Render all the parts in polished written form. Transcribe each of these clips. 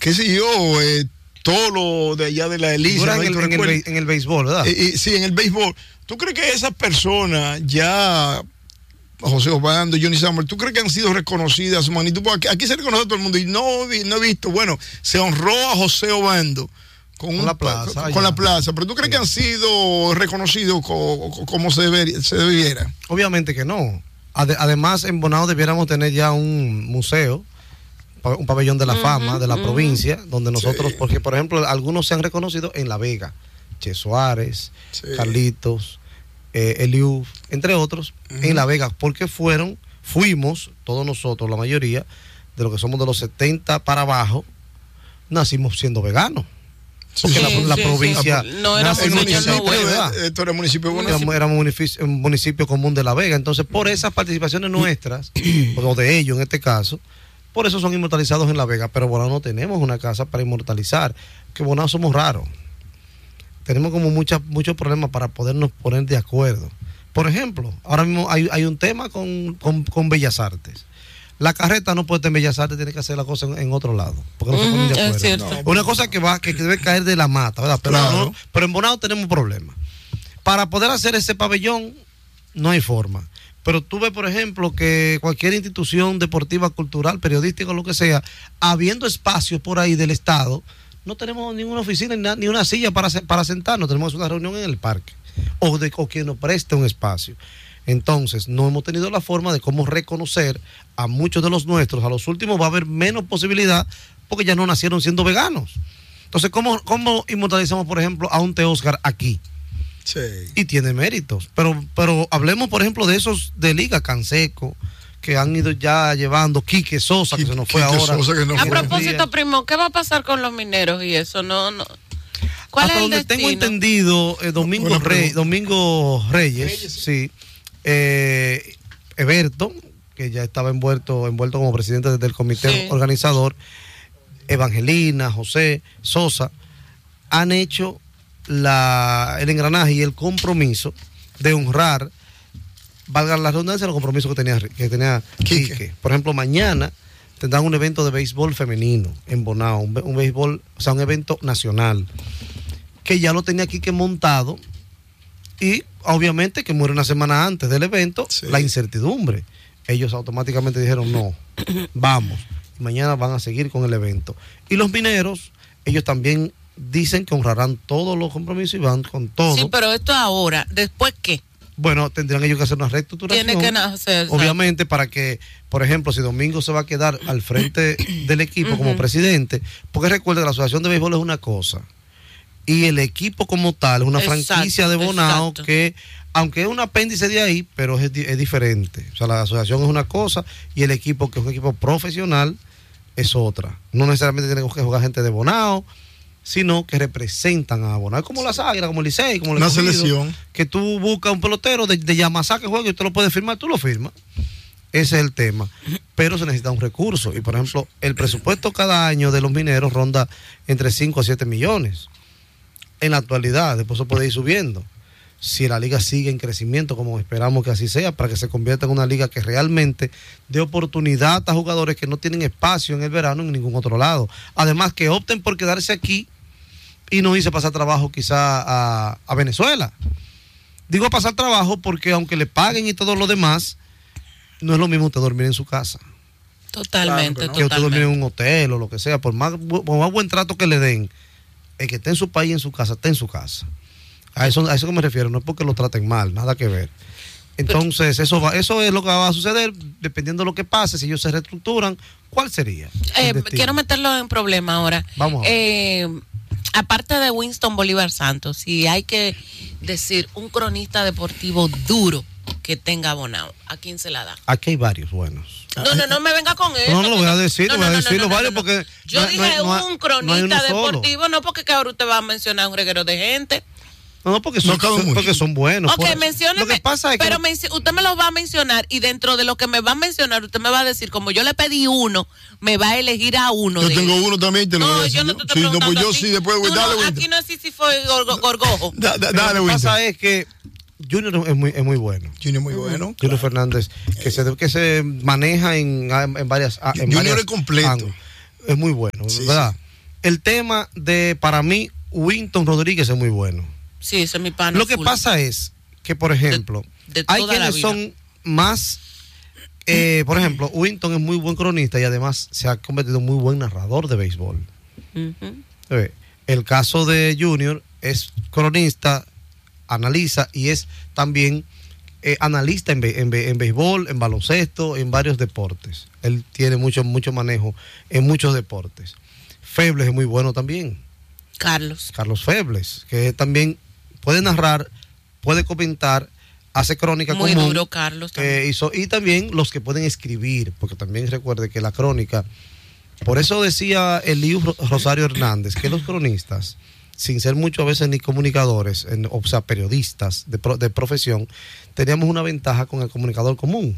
qué sé yo, todo lo de allá de la Elisa. ¿No? En el béisbol, ¿verdad? Sí, en el béisbol. ¿Tú crees que esas personas ya, José Obando, Johnny Samuel, tú crees que han sido reconocidas a su magnitud? Porque aquí se reconoce a todo el mundo y no he visto, bueno, se honró a José Obando con la plaza, pero ¿tú crees que han sido reconocidos como se debiera? Obviamente que no. Además, en Bonao debiéramos tener ya un museo, un pabellón de la fama de la provincia, donde nosotros, porque por ejemplo, algunos se han reconocido en La Vega, Che Suárez, Carlitos, Eliú, entre otros, en La Vega, porque fuimos, todos nosotros, la mayoría, de los que somos de los 70 para abajo, nacimos siendo veganos. Porque la provincia no era esto era municipio un municipio común de La Vega. Entonces, por esas participaciones nuestras, o de ellos en este caso, por eso son inmortalizados en La Vega. Pero Bonao no tenemos una casa para inmortalizar, que Bonao somos raros. Tenemos como muchos problemas para podernos poner de acuerdo. Por ejemplo, ahora mismo hay un tema con Bellas Artes. La carreta no puede estar en Bellas Artes, tiene que hacer la cosa en otro lado, porque no se ponen de acuerdo. Una cosa que debe caer de la mata, ¿verdad? Pero, pero en Bonao tenemos problemas. Para poder hacer ese pabellón, no hay forma. Pero tú ves, por ejemplo, que cualquier institución deportiva, cultural, periodística, lo que sea, habiendo espacios por ahí del Estado, no tenemos ninguna oficina ni una silla para sentarnos, tenemos una reunión en el parque, o quien nos preste un espacio. Entonces, no hemos tenido la forma de cómo reconocer a muchos de los nuestros. A los últimos va a haber menos posibilidad porque ya no nacieron siendo veganos. Entonces, ¿cómo inmortalizamos, por ejemplo, a un Teóscar aquí? Sí. Y tiene méritos. Pero hablemos, por ejemplo, de esos de Liga Canseco, que han ido ya llevando, Quique Sosa, que se nos fue ahora. A propósito, primo, ¿qué va a pasar con los mineros y eso? No. ¿Cuál hasta es el donde destino? tengo entendido, Domingo Reyes, sí. Eberto, que ya estaba envuelto como presidente del comité organizador, Evangelina, José, Sosa, han hecho el engranaje y el compromiso de honrar, valga la redundancia, el compromiso que tenía Quique. Por ejemplo, mañana tendrán un evento de béisbol femenino en Bonao, un béisbol, o sea, un evento nacional, que ya lo tenía Quique montado. Y obviamente que muere una semana antes del evento, la incertidumbre. Ellos automáticamente dijeron, no, vamos. Y mañana van a seguir con el evento. Y los mineros, ellos también dicen que honrarán todos los compromisos y van con todo. Sí, pero esto ahora, ¿después qué? Bueno, tendrán ellos que hacer una reestructuración. Tiene que nacer. Obviamente, para que, por ejemplo, si Domingo se va a quedar al frente del equipo como presidente, porque recuerda que la Asociación de Béisbol es una cosa. Y el equipo como tal es una franquicia de Bonao que, aunque es un apéndice de ahí, pero es diferente. O sea, la asociación es una cosa y el equipo, que es un equipo profesional, es otra. No necesariamente tenemos que jugar gente de Bonao, sino que representan a Bonao. Es como las Águilas, como el Licey, como una selección. Que tú buscas un pelotero de Yamasá que juega y tú lo puedes firmar, tú lo firmas. Ese es el tema. Pero se necesita un recurso. Y, por ejemplo, el presupuesto cada año de los mineros ronda entre 5 a 7 millones. En la actualidad, después eso puede ir subiendo. Si la liga sigue en crecimiento, como esperamos que así sea, para que se convierta en una liga que realmente dé oportunidad a jugadores que no tienen espacio en el verano en ningún otro lado. Además, que opten por quedarse aquí y no irse a pasar trabajo quizá a Venezuela. Digo pasar trabajo porque aunque le paguen y todo lo demás, no es lo mismo usted dormir en su casa. Totalmente, claro que usted dormir en un hotel o lo que sea, por más buen trato que le den. El que esté en su país, en su casa, esté en su casa. A eso que me refiero, no es porque lo traten mal, nada que ver. Entonces, eso es lo que va a suceder, dependiendo de lo que pase, si ellos se reestructuran, ¿cuál sería? Quiero meterlo en problema ahora. Vamos. Aparte de Winston Bolívar Santos, si hay que decir un cronista deportivo duro que tenga Bonao, ¿a quién se la da? Aquí hay varios buenos. No me venga con eso. No, lo voy a decir, varios porque... Yo dije un cronista deportivo, no porque ahora usted va a mencionar un reguero de gente. No, porque son buenos. Ok, mencióneme. Lo que pasa es que... Pero usted me los va a mencionar y dentro de lo que me va a mencionar, usted me va a decir, como yo le pedí uno, me va a elegir a uno. Yo tengo uno también, te lo voy a decir. Yo no te estoy preguntando yo sí, después dale, Winter. Aquí no es si fue gorgojo. Dale, Lo que pasa es que Junior es muy bueno. Junior muy bueno. Junior Fernández, que se maneja en varias... Junior es completo. Es muy bueno, ¿verdad? el tema de, para mí, Winton Rodríguez es muy bueno. Sí, ese es mi pana. Lo que pasa es que, por ejemplo, de hay toda la quienes vida. son más, por ejemplo, Winton es muy buen cronista y además se ha convertido en muy buen narrador de béisbol. Ujú. El caso de Junior es cronista, analiza y es también analista en béisbol, en baloncesto, en varios deportes. Él tiene mucho manejo en muchos deportes. Febles es muy bueno también. Carlos Febles, que también puede narrar, puede comentar, hace crónica muy común. duro, Carlos. También. Y también los que pueden escribir, porque también recuerde que la crónica, por eso decía Eliu Rosario Hernández, que los cronistas, sin ser muchas veces ni comunicadores, o sea, periodistas de profesión, teníamos una ventaja con el comunicador común,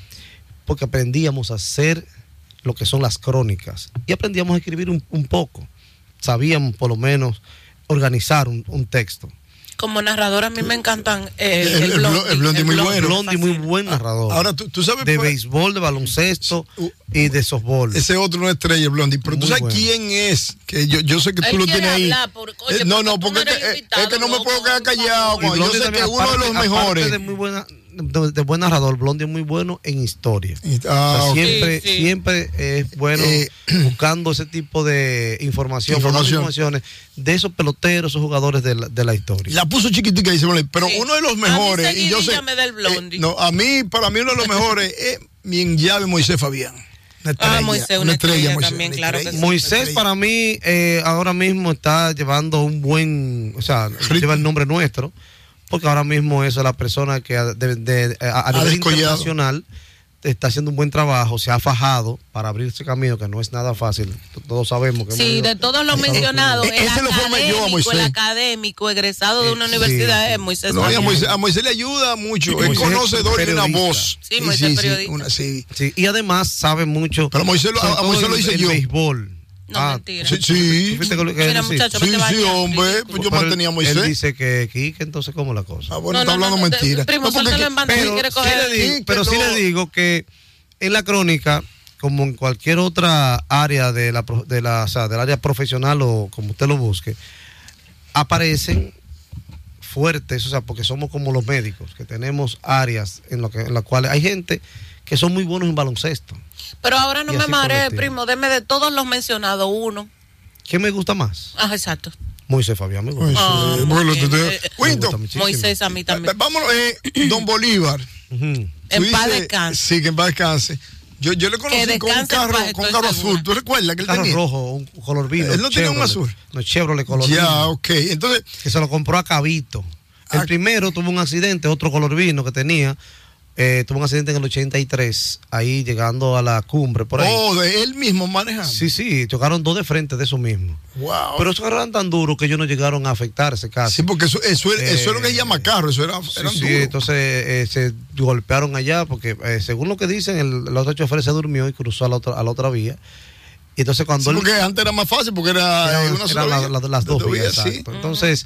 porque aprendíamos a hacer lo que son las crónicas y aprendíamos a escribir un poco. Sabíamos por lo menos organizar un texto. Como narrador a mí me encantan el Blondie muy bueno. El Blondie muy buen narrador. Ahora, tú sabes... de béisbol, de baloncesto y de softball. Ese otro no es estrella, el Blondie. Pero tú Muy sabes bueno. quién es, que yo sé que tú Él lo quiere tienes ahí. hablar, oye, No, porque tú no eres invitado, es que no me puedo quedar loco, callado. por favor. Yo sé que uno de los mejores. Aparte de muy buena, de buen narrador, Blondie es muy bueno en historia. Ah, O sea, ok. siempre es bueno buscando ese tipo de informaciones de esos peloteros, esos jugadores de la historia. La puso chiquitica, dice Blondie, pero Sí. uno de los mejores. A mí Y yo sé, seguidilla me da el Blondie. no, para mí uno de los mejores es mi en llave Moisés Fabián. Una estrella, Moisés, una estrella Moisés, también, una claro que estrella, sí. Moisés una estrella. para mí ahora mismo está llevando un buen, o sea, lleva el nombre nuestro, porque ahora mismo es la persona que a nivel descollado. internacional está haciendo un buen trabajo, se ha fajado para abrir ese camino que no es nada fácil. Todos sabemos que Sí, hemos ido de todos los a Estados mencionados, Unidos. el Ese lo formé yo a Moisés. académico, egresado de una Sí, universidad sí. es Moisés. No, y Fabián. a Moisés le ayuda mucho. Es Moisés es conocedor de una periodista. voz. Sí, Moisés es periodista. Sí. Sí, y además sabe mucho. Pero Moisés sobre a todo Moisés lo en hice el yo. béisbol. No, mentira. Sí, sí. ¿Tú fuiste con lo que Mira, él muchacho, Sí, vete a sí, bañar, hombre. ridículo. Pues yo Pero mantenía a Moisés. Él dice que Quique, entonces, ¿cómo la cosa? Ah, bueno, No, está no, hablando no, mentira. primo, No, porque- suéltalo en banda, Pero quiere sí coger. le digo, Sí, pero sí pero- le digo que en la crónica, como en cualquier otra área del área profesional o como usted lo busque, aparecen fuertes, o sea, porque somos como los médicos, que tenemos áreas en las cuales hay gente que son muy buenos en baloncesto. Pero ahora no Y me así por el mareé, estilo. primo, deme de todos los mencionados uno. ¿Quién me gusta más? Ah, exacto. Moisés Fabián me gusta. Ay, Ah, sí, muy bueno, bien. te- Me gusta Winton, muchísimo. Moisés a mí también. vámonos, Don Bolívar. Ujú. En Tú paz dices- descanse. Sí, que en paz descanse. Yo le conocí con un descanse en carro, paz, con un estoy carro segura. azul. ¿Tú recuerdas que él Carro tenía? rojo, un color vino. Él no tenía un Chevrolet. azul. No, Chevrolet color Ya, vino. ok. Entonces, Que se lo compró a Cabito. El Ah. primero tuvo un accidente, otro color vino que tenía. Tuvo un accidente en el 83, ahí llegando a la cumbre, por ahí. de él mismo manejando. Sí, chocaron dos de frente de eso mismo. Wow. Pero esos carros eran tan duros que ellos no llegaron a afectarse casi. Sí, porque eso es lo que se llama carro, eso eran Sí, duros. entonces se golpearon allá porque según lo que dicen, el otro chofer se durmió y cruzó a la otra vía. Y entonces cuando Sí, porque antes era más fácil, porque era eran una sola vía. las dos vías, sí. exacto. Entonces,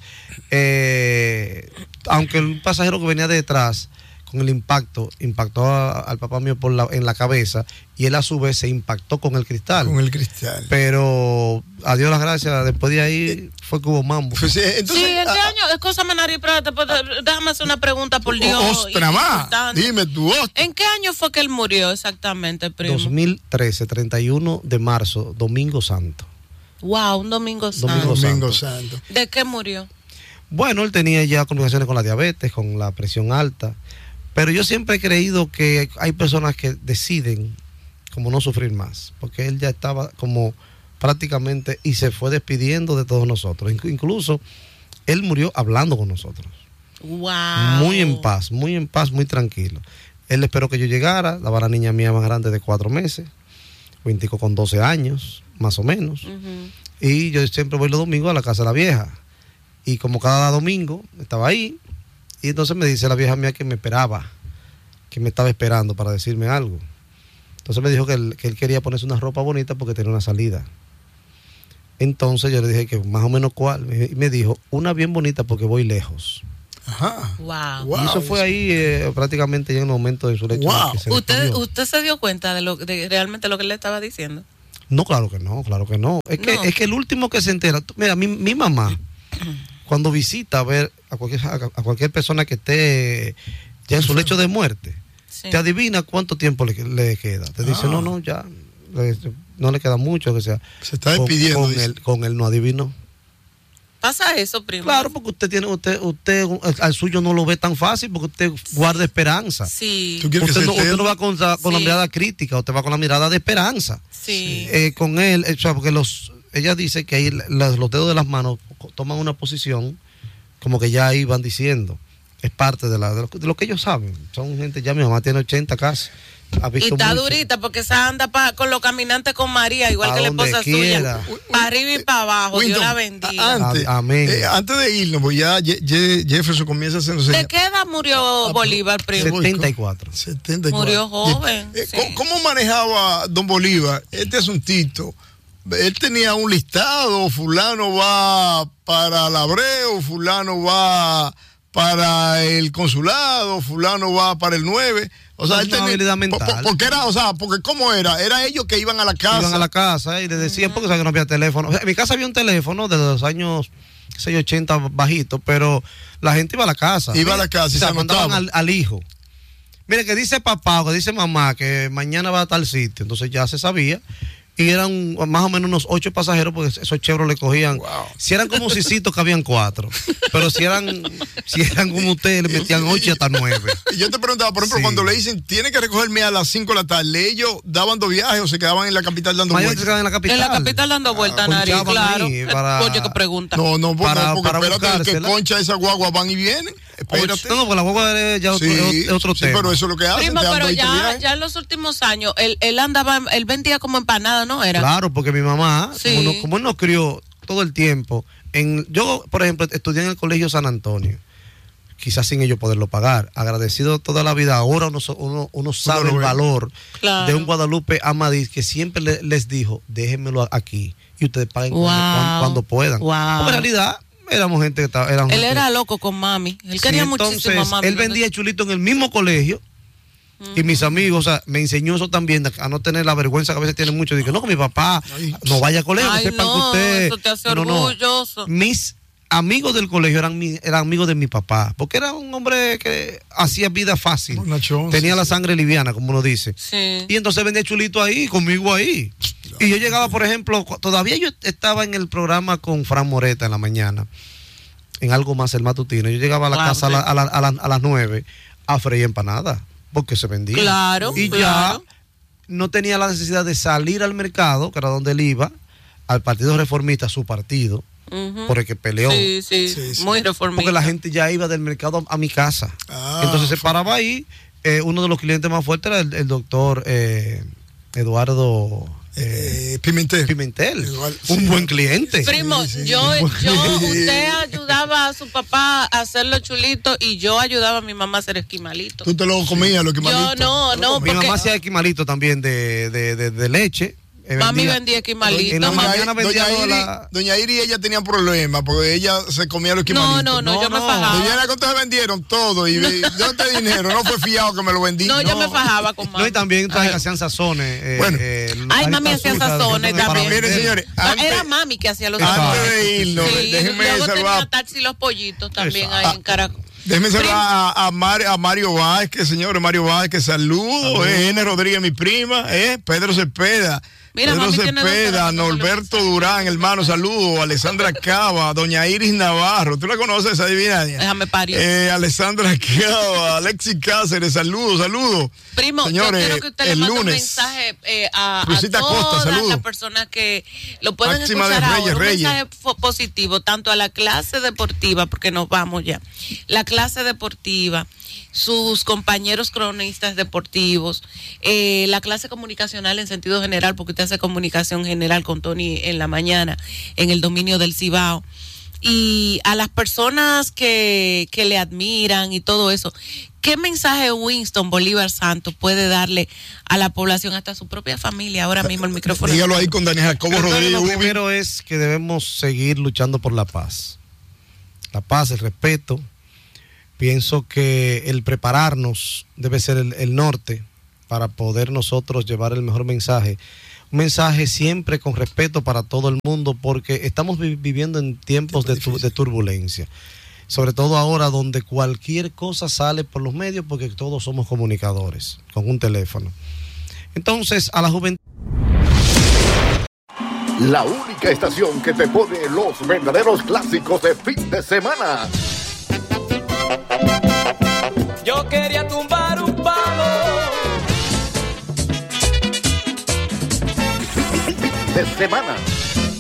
aunque el pasajero que venía detrás con el impactó al papá mío en la cabeza y él a su vez se impactó con el cristal. Con el cristal. Pero a Dios las gracias, después de ahí fue que hubo mambo. Pues, Sí, entonces, ¿en qué año? Escúchame, Nari, pero déjame hacer una pregunta, por Dios. ostra más. importante. Dime tú, ostra. ¿En qué año fue que él murió exactamente, primo? 2013, 31 de marzo, Domingo Santo. Wow, un domingo santo. Domingo Domingo Santo. ¿De qué murió? Bueno, él tenía ya complicaciones con la diabetes, con la presión alta, pero yo siempre he creído que hay personas que deciden como no sufrir más, porque él ya estaba como prácticamente y se fue despidiendo de todos nosotros. Incluso él murió hablando con nosotros, Wow. muy en paz, muy tranquilo. Él esperó que yo llegara, daba a la niña mía más grande de 4 meses, Wintico con 12 años, más o menos, y yo siempre voy los domingos a la casa de la vieja. Y como cada domingo estaba ahí, y entonces me dice la vieja mía que me esperaba, que me estaba esperando para decirme algo. Entonces me dijo que él quería ponerse una ropa bonita porque tenía una salida. Entonces yo le dije que más o menos cuál. Y me dijo, una bien bonita porque voy lejos. Ajá. Wow. Wow. Y eso fue ahí prácticamente ya en el momento de su lecho. Wow. que se ¿Usted despidió. se dio cuenta de realmente lo que él le estaba diciendo? No, claro que no, claro que no. Es que, No. es que el último que se entera, mira, mi mamá, cuando visita a ver a cualquier persona que esté ya en su lecho de muerte, Sí. te adivina cuánto tiempo le queda. Te dice, no, ya, no le queda mucho, que sea. Se está despidiendo. Con él no adivinó. Pasa eso, primo. Claro, porque usted al suyo no lo ve tan fácil, porque usted guarda esperanza. Sí, ¿Tú quieres que Usted se no va con la Sí. mirada crítica, usted va con la mirada de esperanza. sí. Con él, o sea, porque ella dice que ahí los dedos de las manos toman una posición como que ya ahí van diciendo. Es parte de lo que ellos saben. Son gente, ya mi mamá tiene 80 casi. Ha Y visto está mucho. durita porque esa anda con los caminantes con María, igual A que la donde esposa quiera. suya. Para arriba y para abajo, Dios Winton, la bendiga. Amén. Antes de irnos, pues ya Jefferson comienza a hacernos ¿De qué edad murió Bolívar, primo? 74. 74. Murió joven, sí. ¿Cómo manejaba don Bolívar este asuntito? Él tenía un listado, fulano va para la Abreu, fulano va para el consulado, fulano va para el 9. O sea, Una él tenía habilidad mental. porque era, o sea, porque ¿cómo era? Era ellos que iban a la casa. Iban a la casa y le decían, porque saben que no había teléfono. O sea, en mi casa había un teléfono de los años 80 bajito, pero la gente iba a la casa. Iba a la casa y o sea, se mandaban anotaba. al hijo. Mire, que dice papá o que dice mamá que mañana va a tal sitio. Entonces ya se sabía. Y eran más o menos unos 8 pasajeros, porque esos chevros le cogían. Wow. Si eran como Cicito, que habían 4. Pero si eran como usted, le metían 8 y hasta 9. Y yo te preguntaba, por ejemplo, Sí. cuando le dicen, tiene que recogerme a las 5 de la tarde, ¿ellos daban dos viajes o se quedaban en la capital dando Mayor que se vueltas? quedan en la capital. En la capital dando vueltas, Nari, ponchaban claro. ahí para- Oye, qué pregunta. No, porque para espérate, que buscársela. concha esa guagua van y vienen. Espérate. No, porque la guagua es ya Sí, es otro sí, tema. pero eso es lo que hacen. Primo, te dan pero 20 viajes. ya en los últimos años, él vendía como empanada, ¿no era? Claro, porque mi mamá, Sí. como él nos crió todo el tiempo, yo, por ejemplo, estudié en el Colegio San Antonio, quizás sin ellos poderlo pagar, agradecido toda la vida, ahora uno sabe lo el ve. valor Claro. de un Guadalupe Amadís que siempre les dijo, déjenmelo aquí y ustedes paguen Wow. cuando puedan. Wow. Porque en realidad éramos gente que estaba... Él era loco con mami. Él quería muchísimo a mami. Él vendía chulito en el mismo colegio. Y mis amigos, o sea, me enseñó eso también, a no tener la vergüenza que a veces tienen muchos. Dije, no, con mi papá, no vaya a colegio, Ay, sepan no, que usted... eso te hace No, no. orgulloso. Mis amigos del colegio eran amigos de mi papá, porque era un hombre que hacía vida fácil. Bonachón, Tenía sí, la sí. sangre liviana, como uno dice. Sí. Y entonces vendía chulito ahí, conmigo ahí. Y yo llegaba, por ejemplo, todavía yo estaba en el programa con Fran Moreta en la mañana, en Algo Más el Matutino. Yo llegaba a la Wow, casa sí. a las 9 a freír empanadas, porque se vendía. Claro, Y claro. ya no tenía la necesidad de salir al mercado, que era donde él iba, al Partido Reformista, su partido, Ujú. por el que peleó. Sí, sí, Sí, sí. muy reformista. Porque la gente ya iba del mercado a mi casa. Ah, Entonces se paraba ahí. Uno de los clientes más fuertes era el doctor Eduardo Pimentel. Pimentel. Eduardo, Un sí. buen cliente. Primo, usted ayudaba a su papá a hacer los chulitos y yo ayudaba a mi mamá a hacer esquimalitos. Tú te lo comías, lo que Yo no, Mi porque mamá hacía esquimalito también de leche. mami vendía En esquimalitos. la mami- mañana vendía Doña Iri y ella tenían problemas porque ella se comía los quimalitos. No, yo me no. fajaba. Doña Ira, ¿cuántos se vendieron? Todo. Y ¿dónde dinero? No fue fiado que me lo vendí. No, yo me fajaba con No, mami. y también Ay. hacían sazones. Bueno. Ay, mami harina hacía azul, sazones para también. vender. Miren, señores, Era mami que hacía los Exacto. sazones. Antes de irnos, Sí, déjenme luego saludar. tenía Tarsi y los pollitos también Exacto. ahí en Caracol. Déjenme saludar a Mario Vázquez, señores. Mario Vázquez, saludos. N. Rodríguez, mi prima. Pedro Cepeda. Mira, Pedro mami tiene dos Cepeda, teléfonos, Norberto no le Durán, hermano, saludos. Alessandra Cava, doña Iris Navarro. ¿Tú la conoces, esa divina? Déjame parir. Alessandra Cava, Alexis Cáceres, saludos. Primo, Señores, yo quiero que usted le el mande un lunes. mensaje a Crucita todas Costa, saludos. las personas que lo pueden Máxima de escuchar Reyes, ahora. Reyes. Un mensaje positivo, tanto a la clase deportiva, porque nos vamos ya. La clase deportiva, sus compañeros cronistas deportivos, la clase comunicacional en sentido general, porque usted hace comunicación general con Tony en la mañana, en el dominio del Cibao. Y a las personas que le admiran y todo eso, ¿qué mensaje Winston Bolívar Santos puede darle a la población, hasta a su propia familia? Ahora mismo el micrófono. Dígalo ahí con Daniel Jacobo Creo que Rodríguez. lo Ubi. primero es que debemos seguir luchando por la paz. La paz, el respeto. Pienso que el prepararnos debe ser el norte para poder nosotros llevar el mejor mensaje. Un mensaje siempre con respeto para todo el mundo, porque estamos viviendo en tiempos de turbulencia. Sobre todo ahora donde cualquier cosa sale por los medios, porque todos somos comunicadores con un teléfono. Entonces, a la juventud. La única estación que te pone los verdaderos clásicos de fin de semana. Yo quería tumbar un palo De semana.